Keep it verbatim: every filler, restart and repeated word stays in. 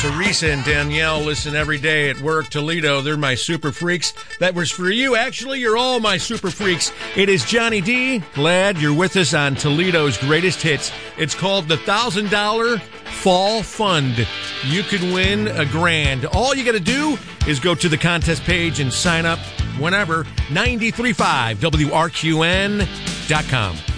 Teresa and Danielle listen every day at work. Toledo, they're my super freaks. That was for you. Actually, you're all my super freaks. It is Johnny D. Glad you're with us on Toledo's greatest hits. It's called the one thousand dollars Fall Fund. You could win a grand. All you got to do is go to the contest page and sign up whenever. nine three five W R Q N dot com.